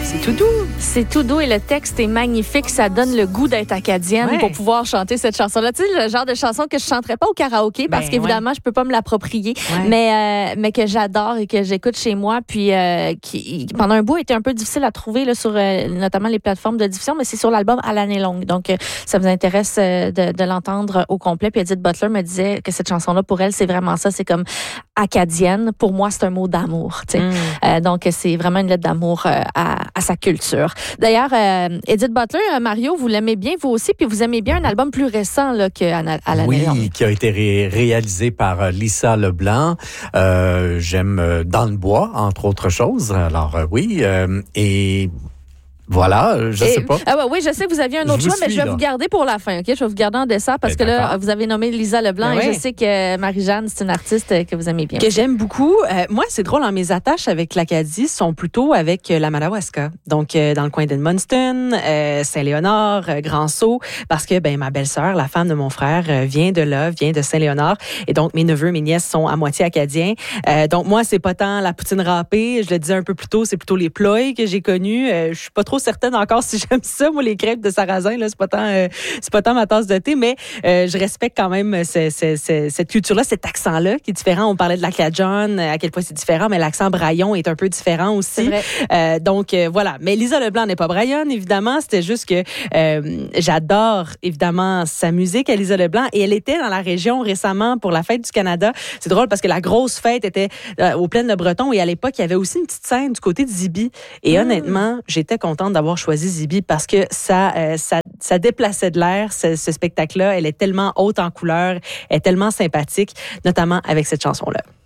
C'est tout doux. C'est tout doux et le texte est magnifique. Ça donne le goût d'être acadienne pour pouvoir chanter cette chanson-là. Tu sais, le genre de chanson que je chanterais pas au karaoké parce qu'évidemment, je peux pas me l'approprier, mais que j'adore et que j'écoute chez moi. Puis qui pendant un bout était un peu difficile à trouver là, sur notamment les plateformes de diffusion, mais c'est sur l'album À l'année longue. Donc, ça vous intéresse de l'entendre au complet. Puis Edith Butler me disait que cette chanson-là, pour elle, c'est vraiment ça. C'est comme acadienne. Pour moi, c'est un mot d'amour. Tu sais. Donc, c'est vraiment une lettre d'amour à sa culture. D'ailleurs, Edith Butler, Mario, vous l'aimez bien, vous aussi, puis vous aimez bien un album plus récent là, qu'à l'année longue. Oui, qui a été réalisé par Lisa Leblanc. J'aime Dans le bois, entre autres choses. Alors, oui, et... Voilà, je sais pas. Oui, je sais que vous aviez un autre choix, mais je vais vous garder pour la fin, OK? Je vais vous garder en dessert parce que là, vous avez nommé Lisa Leblanc et je sais que Marie-Jeanne, c'est une artiste que vous aimez bien. Que j'aime beaucoup. Moi, c'est drôle, mes attaches avec l'Acadie sont plutôt avec la Madawaska. Donc, dans le coin d'Edmundston, Saint-Léonard, Grand-Sault, parce que ma belle-sœur, la femme de mon frère, vient de là, vient de Saint-Léonard. Et donc, mes neveux, mes nièces sont à moitié acadiens. Donc, moi, c'est pas tant la poutine râpée. Je le disais un peu plus tôt, c'est plutôt les ploys que j'ai connus. Je suis pas trop certaine encore si j'aime ça. Moi, les crêpes de sarrasin, là, c'est pas tant ma tasse de thé, mais je respecte quand même cette culture-là, cet accent-là qui est différent. On parlait de la Cajun, à quel point c'est différent, mais l'accent braillon est un peu différent aussi. Donc, voilà. Mais Lisa Leblanc n'est pas braillonne, évidemment. C'était juste que j'adore, évidemment, sa musique à Lisa Leblanc. Et elle était dans la région récemment pour la fête du Canada. C'est drôle parce que la grosse fête était aux Plaines de Breton et à l'époque, il y avait aussi une petite scène du côté de Zibi. Et honnêtement, j'étais contente d'avoir choisi Zibi parce que ça déplaçait de l'air, ce spectacle-là. Elle est tellement haute en couleurs, elle est tellement sympathique, notamment avec cette chanson-là.